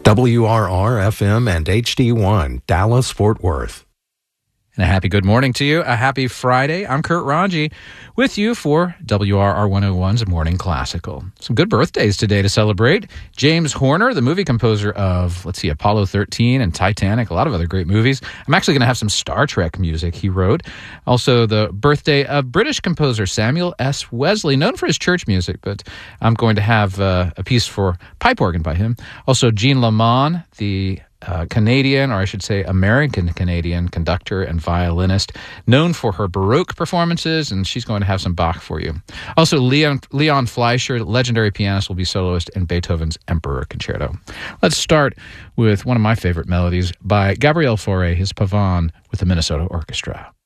WRR FM and HD1, Dallas, Fort Worth. And a happy good morning to you. A happy Friday. I'm Kurt Ranji with you for WRR 101's Morning Classical. Some good birthdays today to celebrate. James Horner, the movie composer of, Apollo 13 and Titanic, a lot of other great movies. I'm actually going to have some Star Trek music he wrote. Also, the birthday of British composer Samuel S. Wesley, known for his church music, but I'm going to have a piece for pipe organ by him. Also, Jean Lamont, the Canadian, or I should say American-Canadian conductor and violinist, known for her Baroque performances, and she's going to have some Bach for you. Also, Leon Fleischer, legendary pianist, will be soloist in Beethoven's Emperor Concerto. Let's start with one of my favorite melodies by Gabriel Fauré, his Pavane with the Minnesota Orchestra.